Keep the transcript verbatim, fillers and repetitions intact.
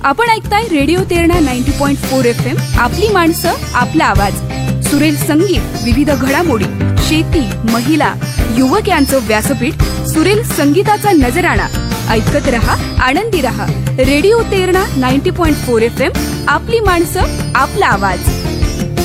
आपण ऐकताय radio Terna ninety point four F M. आपली माणसं, आपला आवाज. सुरेल संगीत, विविध घडामोडी, शेती, महिला, युवक यांचं व्यासपीठ. सुरेल संगीताचा नजराणा. ऐकत रहा, आनंदी रहा. Radio Terna ninety point four F M. आपली माणसं, आपला आवाज.